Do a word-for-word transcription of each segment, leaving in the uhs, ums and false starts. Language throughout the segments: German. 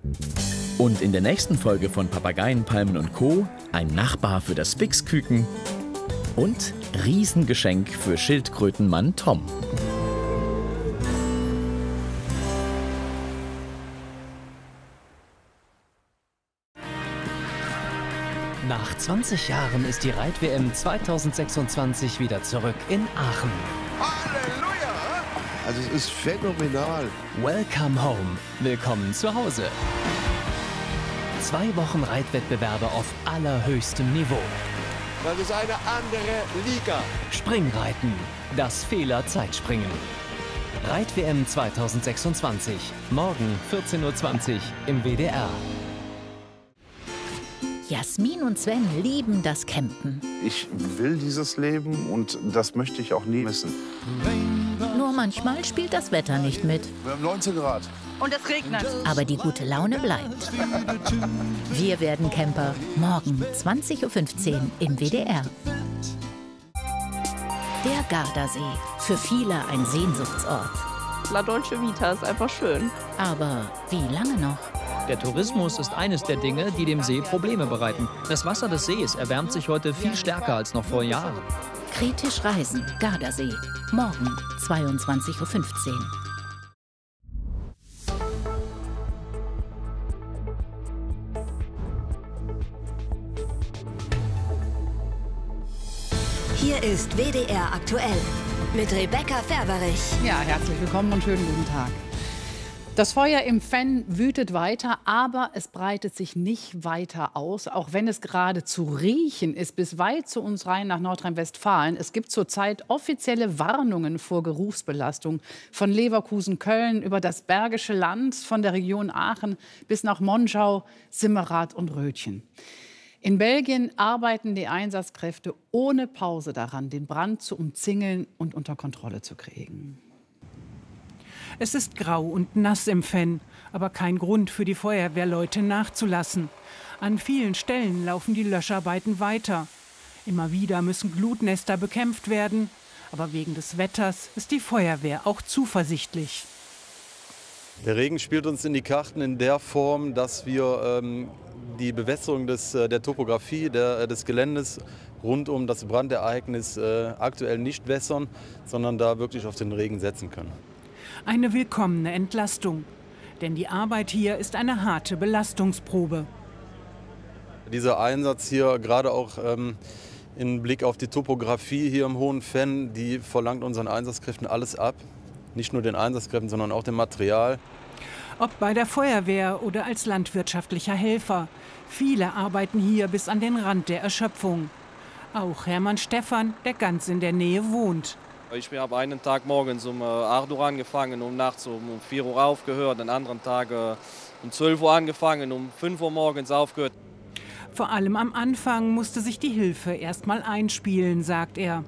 Und in der nächsten Folge von Papageien, Palmen und Co. ein Nachbar für das Spixküken und Riesengeschenk für Schildkrötenmann Tom. Nach zwanzig Jahren ist die Reit-W M zweitausendsechsundzwanzig wieder zurück in Aachen. Halleluja! Also es ist phänomenal. Welcome home. Willkommen zu Hause. Zwei Wochen Reitwettbewerbe auf allerhöchstem Niveau. Das ist eine andere Liga. Springreiten. Das Fehler-Zeitspringen. Reit-W M zweitausendsechsundzwanzig. Morgen vierzehn Uhr zwanzig im W D R. Jasmin und Sven lieben das Campen. Ich will dieses Leben und das möchte ich auch nie missen. Nur manchmal spielt das Wetter nicht mit. Wir haben neunzehn Grad. Und es regnet. Aber die gute Laune bleibt. Wir werden Camper. Morgen zwanzig Uhr fünfzehn im W D R. Der Gardasee. Für viele ein Sehnsuchtsort. La Dolce Vita ist einfach schön. Aber wie lange noch? Der Tourismus ist eines der Dinge, die dem See Probleme bereiten. Das Wasser des Sees erwärmt sich heute viel stärker als noch vor Jahren. Kritisch reisen. Gardasee. Morgen zweiundzwanzig Uhr fünfzehn. Hier ist W D R aktuell mit Rebecca Ferberich. Ja, herzlich willkommen und schönen guten Tag. Das Feuer im Venn wütet weiter, aber es breitet sich nicht weiter aus, auch wenn es gerade zu riechen ist, bis weit zu uns rein nach Nordrhein-Westfalen. Es gibt zurzeit offizielle Warnungen vor Geruchsbelastung von Leverkusen, Köln über das Bergische Land, von der Region Aachen bis nach Monschau, Simmerath und Rötchen. In Belgien arbeiten die Einsatzkräfte ohne Pause daran, den Brand zu umzingeln und unter Kontrolle zu kriegen. Es ist grau und nass im Venn, aber kein Grund für die Feuerwehrleute nachzulassen. An vielen Stellen laufen die Löscharbeiten weiter. Immer wieder müssen Glutnester bekämpft werden, aber wegen des Wetters ist die Feuerwehr auch zuversichtlich. Der Regen spielt uns in die Karten in der Form, dass wir ähm, die Bewässerung des, der Topografie der, des Geländes rund um das Brandereignis äh, aktuell nicht wässern, sondern da wirklich auf den Regen setzen können. Eine willkommene Entlastung, denn die Arbeit hier ist eine harte Belastungsprobe. Dieser Einsatz hier, gerade auch ähm, im Blick auf die Topografie hier im Hohen Venn, die verlangt unseren Einsatzkräften alles ab. Nicht nur den Einsatzkräften, sondern auch dem Material. Ob bei der Feuerwehr oder als landwirtschaftlicher Helfer. Viele arbeiten hier bis an den Rand der Erschöpfung. Auch Hermann Stephan, der ganz in der Nähe wohnt. Ich habe einen Tag morgens um acht Uhr angefangen, um nachts um vier Uhr aufgehört, einen anderen Tag um zwölf Uhr angefangen, um fünf Uhr morgens aufgehört. Vor allem am Anfang musste sich die Hilfe erst mal einspielen, sagt er.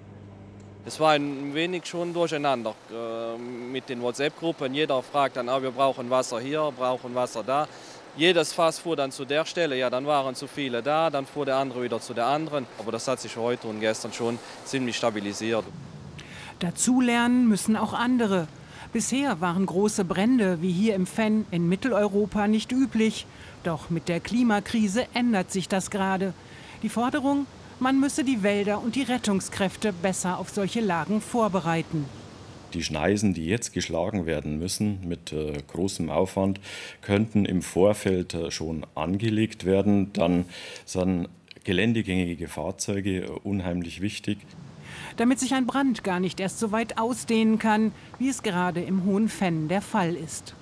Es war ein wenig schon durcheinander äh, mit den WhatsApp-Gruppen. Jeder fragt dann, ah, wir brauchen Wasser hier, brauchen Wasser da. Jedes Fass fuhr dann zu der Stelle, ja, dann waren zu viele da, dann fuhr der andere wieder zu der anderen. Aber das hat sich heute und gestern schon ziemlich stabilisiert. Dazulernen müssen auch andere. Bisher waren große Brände wie hier im Venn in Mitteleuropa nicht üblich. Doch mit der Klimakrise ändert sich das gerade. Die Forderung, man müsse die Wälder und die Rettungskräfte besser auf solche Lagen vorbereiten. Die Schneisen, die jetzt geschlagen werden müssen, mit äh, großem Aufwand, könnten im Vorfeld äh, schon angelegt werden. Dann sind geländegängige Fahrzeuge äh, unheimlich wichtig. Damit sich ein Brand gar nicht erst so weit ausdehnen kann, wie es gerade im Hohen Venn der Fall ist.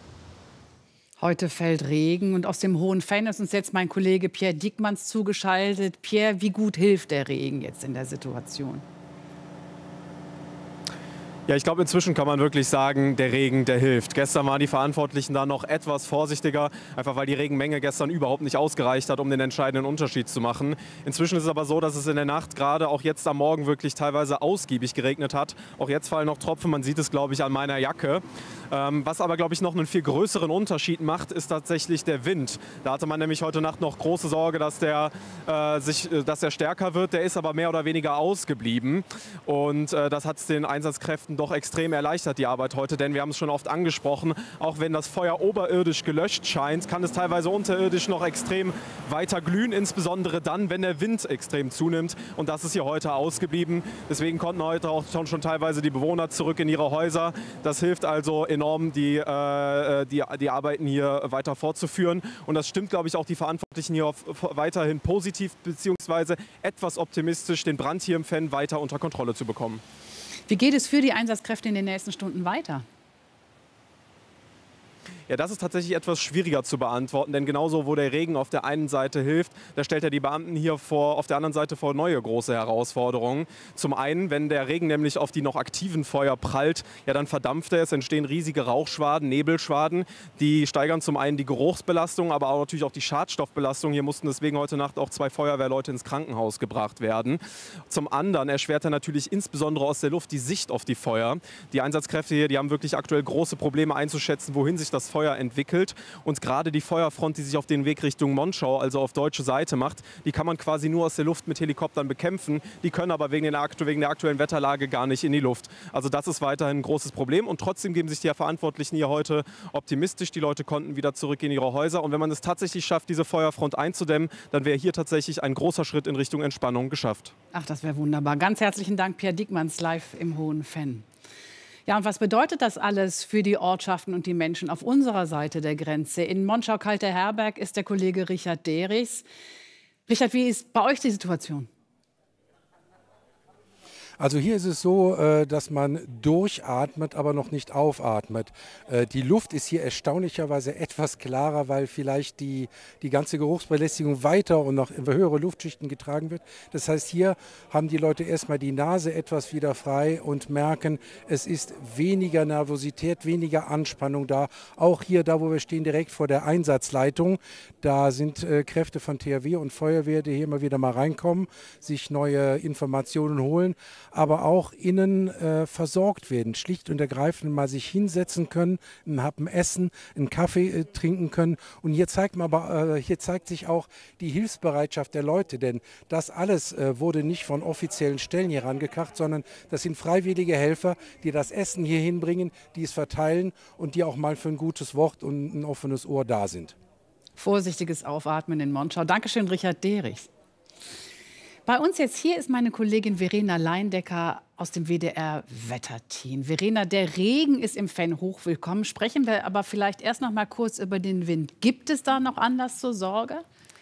Heute fällt Regen und aus dem Hohen Venn ist uns jetzt mein Kollege Pierre Diekmanns zugeschaltet. Pierre, wie gut hilft der Regen jetzt in der Situation? Ja, ich glaube, inzwischen kann man wirklich sagen, der Regen, der hilft. Gestern waren die Verantwortlichen da noch etwas vorsichtiger, einfach weil die Regenmenge gestern überhaupt nicht ausgereicht hat, um den entscheidenden Unterschied zu machen. Inzwischen ist es aber so, dass es in der Nacht, gerade auch jetzt am Morgen, wirklich teilweise ausgiebig geregnet hat. Auch jetzt fallen noch Tropfen, man sieht es, glaube ich, an meiner Jacke. Ähm, was aber, glaube ich, noch einen viel größeren Unterschied macht, ist tatsächlich der Wind. Da hatte man nämlich heute Nacht noch große Sorge, dass der, äh, sich, dass der stärker wird. Der ist aber mehr oder weniger ausgeblieben. Und äh, das hat es den Einsatzkräften Leuten doch extrem erleichtert, die Arbeit heute. Denn wir haben es schon oft angesprochen, auch wenn das Feuer oberirdisch gelöscht scheint, kann es teilweise unterirdisch noch extrem weiter glühen, insbesondere dann, wenn der Wind extrem zunimmt. Und das ist hier heute ausgeblieben. Deswegen konnten heute auch schon, schon teilweise die Bewohner zurück in ihre Häuser. Das hilft also enorm, die, äh, die, die Arbeiten hier weiter fortzuführen. Und das stimmt, glaube ich, auch die Verantwortlichen hier auf, weiterhin positiv bzw. etwas optimistisch, den Brand hier im Fenn weiter unter Kontrolle zu bekommen. Wie geht es für die Einsatzkräfte in den nächsten Stunden weiter? Ja, das ist tatsächlich etwas schwieriger zu beantworten, denn genauso, wo der Regen auf der einen Seite hilft, da stellt er die Beamten hier vor, auf der anderen Seite vor neue große Herausforderungen. Zum einen, wenn der Regen nämlich auf die noch aktiven Feuer prallt, ja, dann verdampft er, es entstehen riesige Rauchschwaden, Nebelschwaden, die steigern zum einen die Geruchsbelastung, aber auch natürlich auch die Schadstoffbelastung. Hier mussten deswegen heute Nacht auch zwei Feuerwehrleute ins Krankenhaus gebracht werden. Zum anderen erschwert er natürlich insbesondere aus der Luft die Sicht auf die Feuer. Die Einsatzkräfte hier, die haben wirklich aktuell große Probleme einzuschätzen, wohin sich das Feuer entwickelt. Und gerade die Feuerfront, die sich auf den Weg Richtung Monschau, also auf deutsche Seite macht, die kann man quasi nur aus der Luft mit Helikoptern bekämpfen. Die können aber wegen, den aktu wegen der aktuellen Wetterlage gar nicht in die Luft. Also das ist weiterhin ein großes Problem. Und trotzdem geben sich die Verantwortlichen hier heute optimistisch. Die Leute konnten wieder zurück in ihre Häuser. Und wenn man es tatsächlich schafft, diese Feuerfront einzudämmen, dann wäre hier tatsächlich ein großer Schritt in Richtung Entspannung geschafft. Ach, das wäre wunderbar. Ganz herzlichen Dank, Pierre Diekmanns, live im Hohen Fenn. Ja, und was bedeutet das alles für die Ortschaften und die Menschen auf unserer Seite der Grenze? In Monschau-Kalteherberg ist der Kollege Richard Derichs. Richard, wie ist bei euch die Situation? Also hier ist es so, dass man durchatmet, aber noch nicht aufatmet. Die Luft ist hier erstaunlicherweise etwas klarer, weil vielleicht die, die ganze Geruchsbelästigung weiter und noch in höhere Luftschichten getragen wird. Das heißt, hier haben die Leute erstmal die Nase etwas wieder frei und merken, es ist weniger Nervosität, weniger Anspannung da. Auch hier, da wo wir stehen, direkt vor der Einsatzleitung, da sind Kräfte von T H W und Feuerwehr, die hier immer wieder mal reinkommen, sich neue Informationen holen, aber auch innen äh, versorgt werden, schlicht und ergreifend mal sich hinsetzen können, einen Happen essen, einen Kaffee äh, trinken können. Und hier zeigt man aber, äh, hier zeigt sich auch die Hilfsbereitschaft der Leute, denn das alles äh, wurde nicht von offiziellen Stellen hier rangekracht, sondern das sind freiwillige Helfer, die das Essen hier hinbringen, die es verteilen und die auch mal für ein gutes Wort und ein offenes Ohr da sind. Vorsichtiges Aufatmen in Monschau. Dankeschön, Richard Derichs. Bei uns jetzt hier ist meine Kollegin Verena Leindecker aus dem W D R-Wetterteam. Verena, der Regen ist im Fenn hochwillkommen. Sprechen wir aber vielleicht erst noch mal kurz über den Wind. Gibt es da noch Anlass zur Sorge?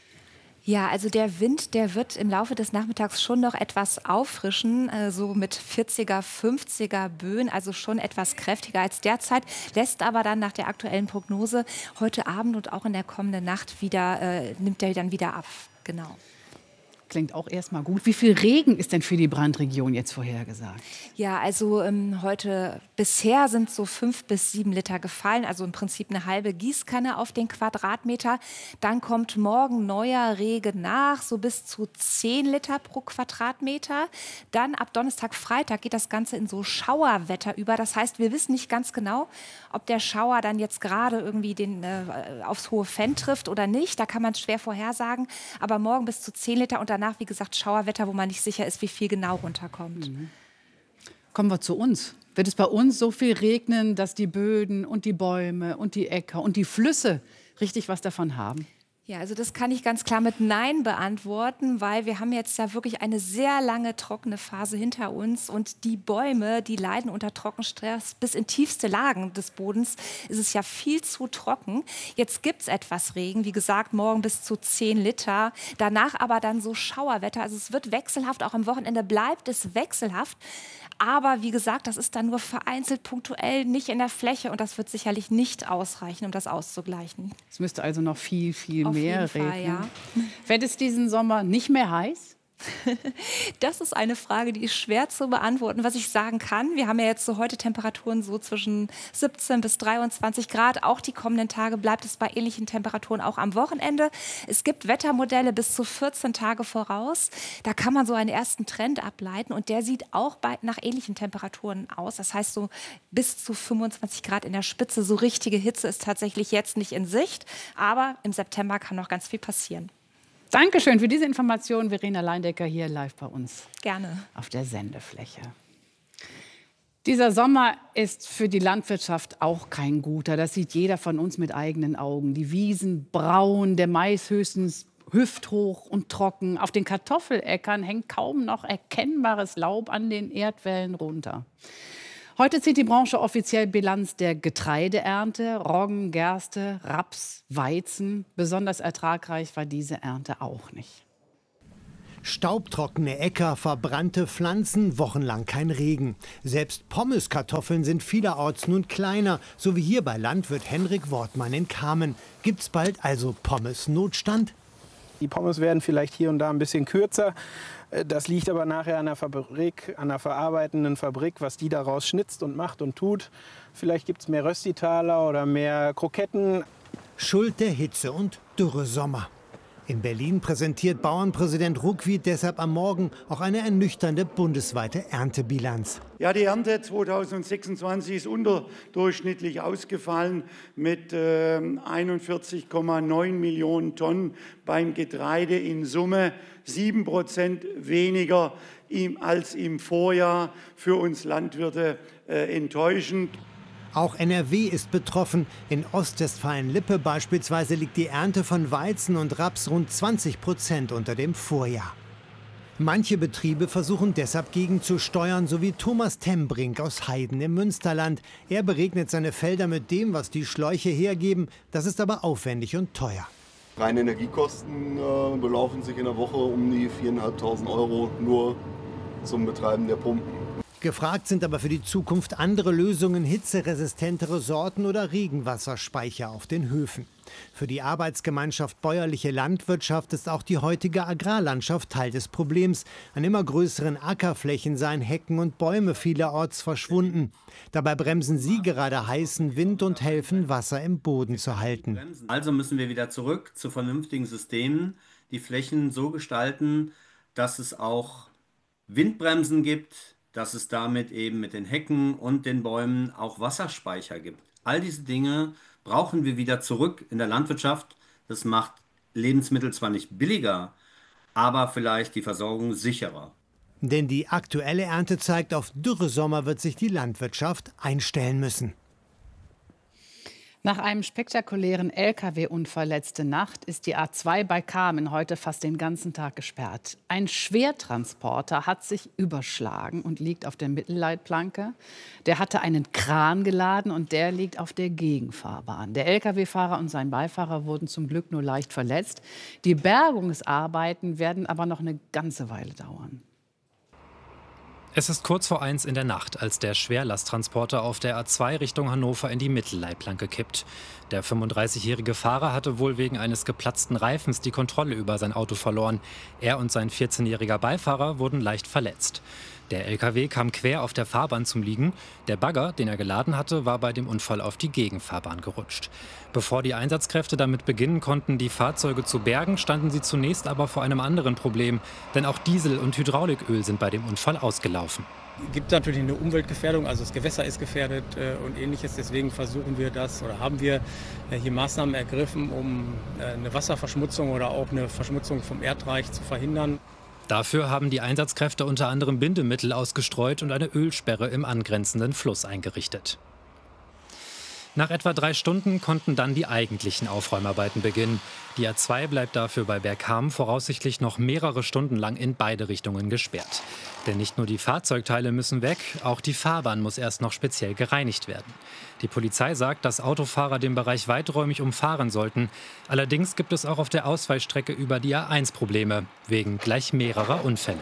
Ja, also der Wind, der wird im Laufe des Nachmittags schon noch etwas auffrischen, äh, so mit vierziger, fünfziger Böen, also schon etwas kräftiger als derzeit, lässt aber dann nach der aktuellen Prognose heute Abend und auch in der kommenden Nacht wieder, äh, nimmt er dann wieder ab. Genau. Klingt auch erstmal gut. Wie viel Regen ist denn für die Brandregion jetzt vorhergesagt? Ja, also ähm, heute bisher sind so fünf bis sieben Liter gefallen, also im Prinzip eine halbe Gießkanne auf den Quadratmeter. Dann kommt morgen neuer Regen nach, so bis zu zehn Liter pro Quadratmeter. Dann ab Donnerstag, Freitag geht das Ganze in so Schauerwetter über. Das heißt, wir wissen nicht ganz genau, ob der Schauer dann jetzt gerade irgendwie den, äh, aufs Hohe Fenn trifft oder nicht. Da kann man es schwer vorhersagen. Aber morgen bis zu zehn Liter und danach, wie gesagt, Schauerwetter, wo man nicht sicher ist, wie viel genau runterkommt. Mhm. Kommen wir zu uns. Wird es bei uns so viel regnen, dass die Böden und die Bäume und die Äcker und die Flüsse richtig was davon haben? Ja, also das kann ich ganz klar mit Nein beantworten, weil wir haben jetzt da wirklich eine sehr lange trockene Phase hinter uns und die Bäume, die leiden unter Trockenstress. Bis in tiefste Lagen des Bodens ist es ja viel zu trocken. Jetzt gibt es etwas Regen, wie gesagt, morgen bis zu zehn Liter. Danach aber dann so Schauerwetter. Also es wird wechselhaft, auch am Wochenende bleibt es wechselhaft. Aber wie gesagt, das ist dann nur vereinzelt, punktuell, nicht in der Fläche. Und das wird sicherlich nicht ausreichen, um das auszugleichen. Es müsste also noch viel, viel Auf mehr jeden Fall, regnen. ja. Wird es diesen Sommer nicht mehr heiß? Das ist eine Frage, die ist schwer zu beantworten. Was ich sagen kann, wir haben ja jetzt so heute Temperaturen so zwischen siebzehn bis dreiundzwanzig Grad. Auch die kommenden Tage bleibt es bei ähnlichen Temperaturen, auch am Wochenende. Es gibt Wettermodelle bis zu vierzehn Tage voraus. Da kann man so einen ersten Trend ableiten und der sieht auch bei, nach ähnlichen Temperaturen aus. Das heißt so bis zu fünfundzwanzig Grad in der Spitze. So richtige Hitze ist tatsächlich jetzt nicht in Sicht, aber im September kann noch ganz viel passieren. Dankeschön für diese Information, Verena Leindecker, hier live bei uns. Gerne. Auf der Sendefläche. Dieser Sommer ist für die Landwirtschaft auch kein guter. Das sieht jeder von uns mit eigenen Augen. Die Wiesen braun, der Mais höchstens hüfthoch und trocken. Auf den Kartoffeläckern hängt kaum noch erkennbares Laub an den Erdwällen runter. Heute zieht die Branche offiziell Bilanz der Getreideernte. Roggen, Gerste, Raps, Weizen. Besonders ertragreich war diese Ernte auch nicht. Staubtrockene Äcker, verbrannte Pflanzen, wochenlang kein Regen. Selbst Pommeskartoffeln sind vielerorts nun kleiner, so wie hier bei Landwirt Henrik Wortmann in Kamen. Gibt's bald also Pommes-Notstand? Die Pommes werden vielleicht hier und da ein bisschen kürzer. Das liegt aber nachher an der Fabrik, an der verarbeitenden Fabrik, was die daraus schnitzt und macht und tut. Vielleicht gibt es mehr Röstitaler oder mehr Kroketten. Schuld der Hitze und Dürresommer. In Berlin präsentiert Bauernpräsident Ruckwied deshalb am Morgen auch eine ernüchternde bundesweite Erntebilanz. Ja, die Ernte zweitausendsechsundzwanzig ist unterdurchschnittlich ausgefallen mit äh, einundvierzig Komma neun Millionen Tonnen beim Getreide in Summe, sieben Prozent weniger im, als im Vorjahr. Für uns Landwirte äh, enttäuschend. Auch N R W ist betroffen. In Ostwestfalen-Lippe beispielsweise liegt die Ernte von Weizen und Raps rund zwanzig Prozent unter dem Vorjahr. Manche Betriebe versuchen deshalb gegenzusteuern, so wie Thomas Tembrink aus Heiden im Münsterland. Er beregnet seine Felder mit dem, was die Schläuche hergeben. Das ist aber aufwendig und teuer. Reine Energiekosten äh, belaufen sich in der Woche um die viertausendfünfhundert Euro nur zum Betreiben der Pumpen. Gefragt sind aber für die Zukunft andere Lösungen, hitzeresistentere Sorten oder Regenwasserspeicher auf den Höfen. Für die Arbeitsgemeinschaft Bäuerliche Landwirtschaft ist auch die heutige Agrarlandschaft Teil des Problems. An immer größeren Ackerflächen seien Hecken und Bäume vielerorts verschwunden. Dabei bremsen sie gerade heißen Wind und helfen, Wasser im Boden zu halten. Also müssen wir wieder zurück zu vernünftigen Systemen, die Flächen so gestalten, dass es auch Windbremsen gibt, dass es damit eben mit den Hecken und den Bäumen auch Wasserspeicher gibt. All diese Dinge brauchen wir wieder zurück in der Landwirtschaft. Das macht Lebensmittel zwar nicht billiger, aber vielleicht die Versorgung sicherer. Denn die aktuelle Ernte zeigt, auf Dürresommer wird sich die Landwirtschaft einstellen müssen. Nach einem spektakulären L K W-Unfall letzte Nacht ist die A zwei bei Kamen heute fast den ganzen Tag gesperrt. Ein Schwertransporter hat sich überschlagen und liegt auf der Mittelleitplanke. Der hatte einen Kran geladen und der liegt auf der Gegenfahrbahn. Der L K W-Fahrer und sein Beifahrer wurden zum Glück nur leicht verletzt. Die Bergungsarbeiten werden aber noch eine ganze Weile dauern. Es ist kurz vor eins in der Nacht, als der Schwerlasttransporter auf der A zwei Richtung Hannover in die Mittelleitplanke kippt. Der fünfunddreißigjährige Fahrer hatte wohl wegen eines geplatzten Reifens die Kontrolle über sein Auto verloren. Er und sein vierzehnjähriger Beifahrer wurden leicht verletzt. Der L K W kam quer auf der Fahrbahn zum Liegen. Der Bagger, den er geladen hatte, war bei dem Unfall auf die Gegenfahrbahn gerutscht. Bevor die Einsatzkräfte damit beginnen konnten, die Fahrzeuge zu bergen, standen sie zunächst aber vor einem anderen Problem. Denn auch Diesel und Hydrauliköl sind bei dem Unfall ausgelaufen. Es gibt natürlich eine Umweltgefährdung, also das Gewässer ist gefährdet äh, und ähnliches. Deswegen versuchen wir das oder haben wir äh, hier Maßnahmen ergriffen, um äh, eine Wasserverschmutzung oder auch eine Verschmutzung vom Erdreich zu verhindern. Dafür haben die Einsatzkräfte unter anderem Bindemittel ausgestreut und eine Ölsperre im angrenzenden Fluss eingerichtet. Nach etwa drei Stunden konnten dann die eigentlichen Aufräumarbeiten beginnen. Die A zwei bleibt dafür bei Bergkamen voraussichtlich noch mehrere Stunden lang in beide Richtungen gesperrt. Denn nicht nur die Fahrzeugteile müssen weg, auch die Fahrbahn muss erst noch speziell gereinigt werden. Die Polizei sagt, dass Autofahrer den Bereich weiträumig umfahren sollten. Allerdings gibt es auch auf der Ausweichstrecke über die A eins Probleme, wegen gleich mehrerer Unfälle.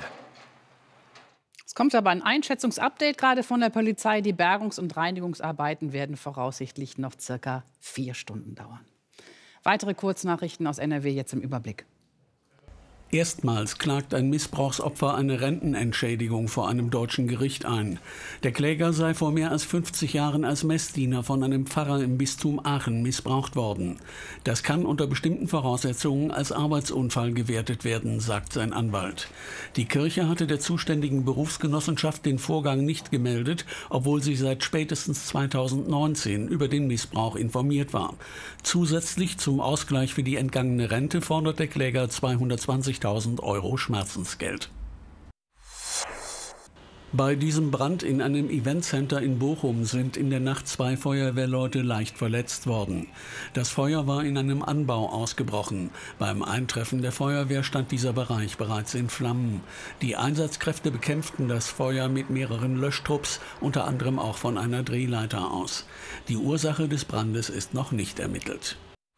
Es kommt aber ein Einschätzungsupdate gerade von der Polizei. Die Bergungs- und Reinigungsarbeiten werden voraussichtlich noch circa vier Stunden dauern. Weitere Kurznachrichten aus N R W jetzt im Überblick. Erstmals klagt ein Missbrauchsopfer eine Rentenentschädigung vor einem deutschen Gericht ein. Der Kläger sei vor mehr als fünfzig Jahren als Messdiener von einem Pfarrer im Bistum Aachen missbraucht worden. Das kann unter bestimmten Voraussetzungen als Arbeitsunfall gewertet werden, sagt sein Anwalt. Die Kirche hatte der zuständigen Berufsgenossenschaft den Vorgang nicht gemeldet, obwohl sie seit spätestens zweitausendneunzehn über den Missbrauch informiert war. Zusätzlich zum Ausgleich für die entgangene Rente fordert der Kläger zweihundertzwanzigtausend Euro Schmerzensgeld. Bei diesem Brand in einem Eventcenter in Bochum sind in der Nacht zwei Feuerwehrleute leicht verletzt worden. Das Feuer war in einem Anbau ausgebrochen. Beim Eintreffen der Feuerwehr stand dieser Bereich bereits in Flammen. Die Einsatzkräfte bekämpften das Feuer mit mehreren Löschtrupps, unter anderem auch von einer Drehleiter aus. Die Ursache des Brandes ist noch nicht ermittelt.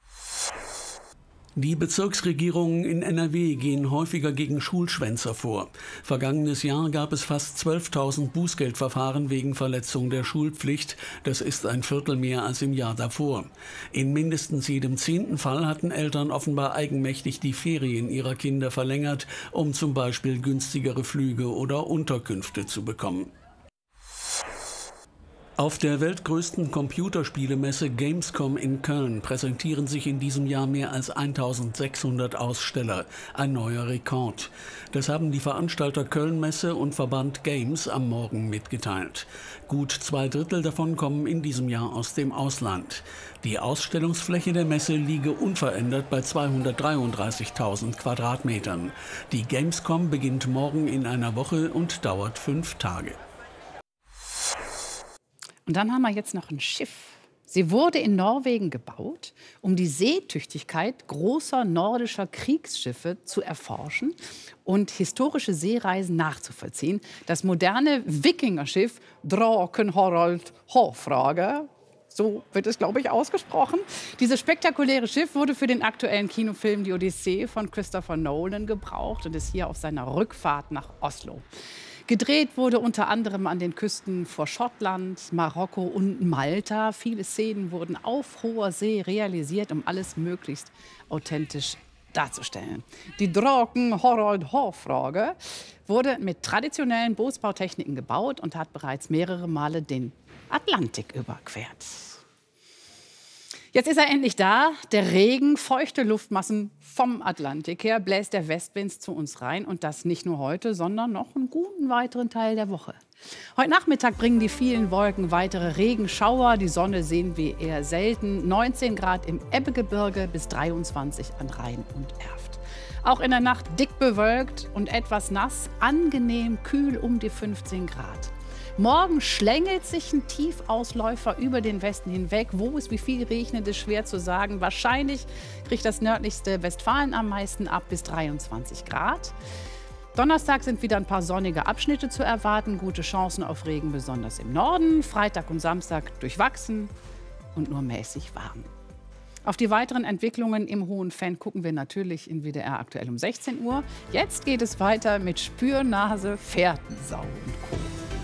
Die Bezirksregierungen in N R W gehen häufiger gegen Schulschwänzer vor. Vergangenes Jahr gab es fast zwölftausend Bußgeldverfahren wegen Verletzung der Schulpflicht. Das ist ein Viertel mehr als im Jahr davor. In mindestens jedem zehnten Fall hatten Eltern offenbar eigenmächtig die Ferien ihrer Kinder verlängert, um zum Beispiel günstigere Flüge oder Unterkünfte zu bekommen. Auf der weltgrößten Computerspielemesse Gamescom in Köln präsentieren sich in diesem Jahr mehr als eintausendsechshundert Aussteller. Ein neuer Rekord. Das haben die Veranstalter Köln-Messe und Verband Games am Morgen mitgeteilt. Gut zwei Drittel davon kommen in diesem Jahr aus dem Ausland. Die Ausstellungsfläche der Messe liege unverändert bei zweihundertdreiunddreißigtausend Quadratmetern. Die Gamescom beginnt morgen in einer Woche und dauert fünf Tage. Und dann haben wir jetzt noch ein Schiff. Sie wurde in Norwegen gebaut, um die Seetüchtigkeit großer nordischer Kriegsschiffe zu erforschen und historische Seereisen nachzuvollziehen. Das moderne Wikingerschiff Draken Harald Hårfagre, so wird es, glaube ich, ausgesprochen. Dieses spektakuläre Schiff wurde für den aktuellen Kinofilm Die Odyssee von Christopher Nolan gebraucht und ist hier auf seiner Rückfahrt nach Oslo. Gedreht wurde unter anderem an den Küsten vor Schottland, Marokko und Malta. Viele Szenen wurden auf hoher See realisiert, um alles möglichst authentisch darzustellen. Die Draken Harald Hårfagre wurde mit traditionellen Bootsbautechniken gebaut und hat bereits mehrere Male den Atlantik überquert. Jetzt ist er endlich da. Der Regen, feuchte Luftmassen vom Atlantik her bläst der Westwind zu uns rein. Und das nicht nur heute, sondern noch einen guten weiteren Teil der Woche. Heute Nachmittag bringen die vielen Wolken weitere Regenschauer. Die Sonne sehen wir eher selten. neunzehn Grad im Ebbegebirge bis dreiundzwanzig an Rhein und Erft. Auch in der Nacht dick bewölkt und etwas nass. Angenehm kühl um die fünfzehn Grad. Morgen schlängelt sich ein Tiefausläufer über den Westen hinweg. Wo es wie viel regnet, ist schwer zu sagen. Wahrscheinlich kriegt das nördlichste Westfalen am meisten ab, bis dreiundzwanzig Grad. Donnerstag sind wieder ein paar sonnige Abschnitte zu erwarten. Gute Chancen auf Regen, besonders im Norden. Freitag und Samstag durchwachsen und nur mäßig warm. Auf die weiteren Entwicklungen im Hohen Venn gucken wir natürlich in W D R aktuell um sechzehn Uhr. Jetzt geht es weiter mit Spürnase, Fährtensau und Co.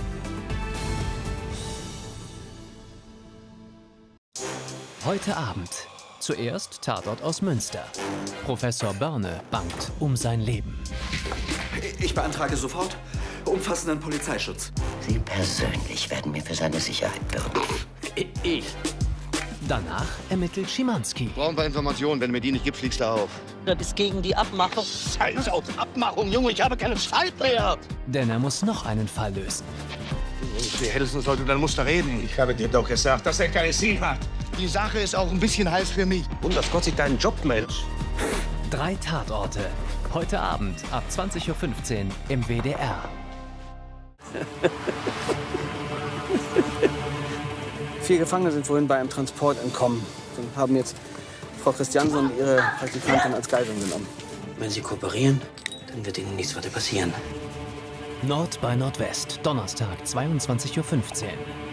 Heute Abend. Zuerst Tatort aus Münster. Professor Börne bangt um sein Leben. Ich beantrage sofort umfassenden Polizeischutz. Sie persönlich werden mir für seine Sicherheit bürgen. Ich. Danach ermittelt Schimanski. Brauchen wir Informationen. Wenn du mir die nicht gibst, fliegst du auf. Das ist gegen die Abmachung. Scheiß auf Abmachung, Junge. Ich habe keine Zeit mehr. Denn er muss noch einen Fall lösen. Wir hätten sollte dann musst du reden. Ich habe dir doch gesagt, dass er keine Ziel hat. Die Sache ist auch ein bisschen heiß für mich. Und dass Gott sich deinen Job meldet. Drei Tatorte. Heute Abend ab zwanzig Uhr fünfzehn im W D R. Vier Gefangene sind vorhin bei einem Transport entkommen und haben jetzt Frau Christiansen und ihre Praktikantin als Geiseln genommen. Wenn Sie kooperieren, dann wird Ihnen nichts weiter passieren. Nord bei Nordwest, Donnerstag, zweiundzwanzig Uhr fünfzehn.